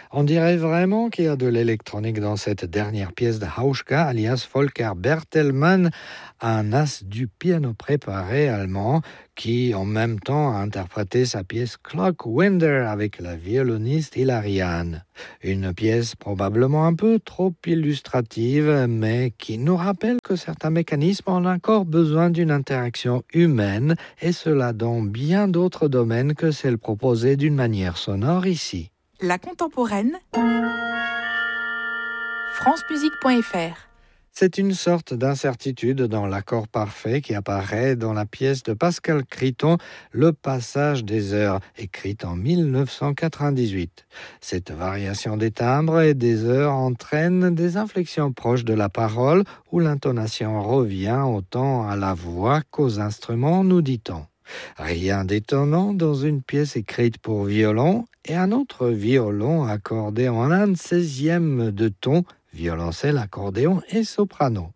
On dirait vraiment qu'il y a de l'électronique dans cette dernière pièce de Hauschka, alias Volker Bertelmann, un as du piano préparé allemand qui, en même temps, a interprété sa pièce Clockwinder avec la violoniste Hilariane. Une pièce probablement un peu trop illustrative, mais qui nous rappelle que certains mécanismes ont encore besoin d'une interaction humaine, et cela dans bien d'autres domaines que celle proposée d'une manière sonore ici. La contemporaine, francemusique.fr. C'est une sorte d'incertitude dans l'accord parfait qui apparaît dans la pièce de Pascal Criton, Le Passage des heures, écrite en 1998. Cette variation des timbres et des heures entraîne des inflexions proches de la parole où l'intonation revient autant à la voix qu'aux instruments, nous dit-on. Rien d'étonnant dans une pièce écrite pour violon et un autre violon accordé en 1/16e de ton, violoncelle, accordéon et soprano.